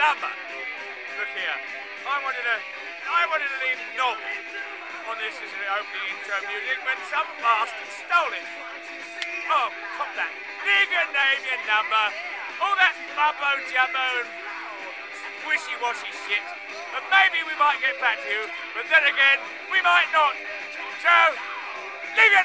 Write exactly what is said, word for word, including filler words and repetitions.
number. Look here, I wanted to, I wanted to leave Knob on this as an opening intro music when some bastard stole it. Oh, cop that. Leave your name, your number, all that mumbo jumbo and wishy-washy shit. And maybe we might get back to you, but then again, we might not. So, leave your